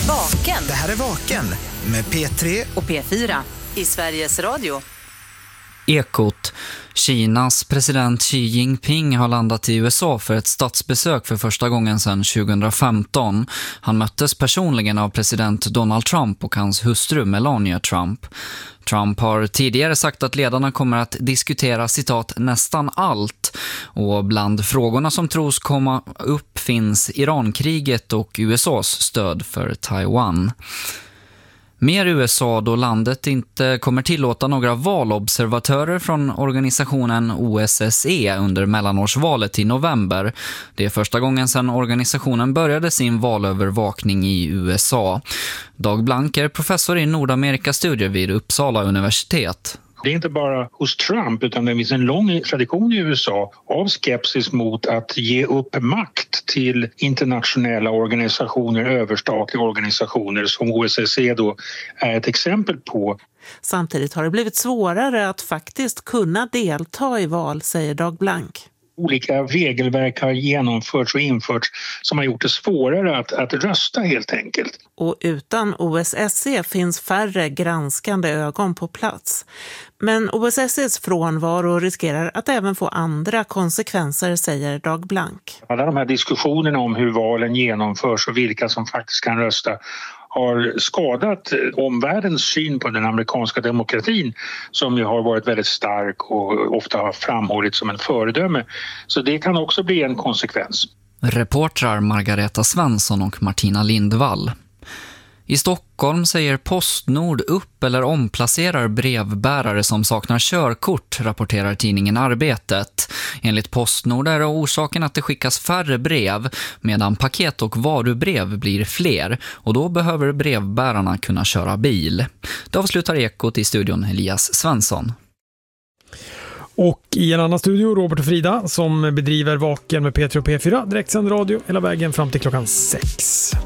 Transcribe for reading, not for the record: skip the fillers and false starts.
Vaken. Det här är Vaken med P3 och P4 i Sveriges Radio. Ekot. Kinas president Xi Jinping har landat i USA för ett statsbesök för första gången sedan 2015. Han möttes personligen av president Donald Trump och hans hustru Melania Trump. Trump har tidigare sagt att ledarna kommer att diskutera citat nästan allt, och bland frågorna som tros komma upp finns Irankriget och USAs stöd för Taiwan. Mer USA då landet inte kommer tillåta några valobservatörer från organisationen OSSE under mellanårsvalet i november. Det är första gången sedan organisationen började sin valövervakning i USA. Dag Blank är professor i Nordamerikastudier vid Uppsala universitet. Det är inte bara hos Trump utan det finns en lång tradition i USA av skepsis mot att ge upp makt till internationella organisationer, överstatliga organisationer som OSSE då är ett exempel på. Samtidigt har det blivit svårare att faktiskt kunna delta i val, säger Dag Blank. Olika regelverk har genomförts och införts som har gjort det svårare att rösta helt enkelt. Och utan OSSE finns färre granskande ögon på plats. Men OSSEs frånvaro riskerar att även få andra konsekvenser, säger Dag Blank. Alla de här diskussionerna om hur valen genomförs och vilka som faktiskt kan rösta har skadat omvärldens syn på den amerikanska demokratin som ju har varit väldigt stark och ofta har framhållits som en föredöme. Så det kan också bli en konsekvens. Reportrar Margareta Svensson och Martina Lindvall. I Stockholm säger Postnord upp eller omplacerar brevbärare som saknar körkort, rapporterar tidningen Arbetet. Enligt Postnord är orsaken att det skickas färre brev, medan paket- och varubrev blir fler, och då behöver brevbärarna kunna köra bil. Det avslutar Ekot i studion Elias Svensson. Och i en annan studio, Robert och Frida, som bedriver Vaken med P3 och P4, direktsänd radio hela vägen fram till klockan 6.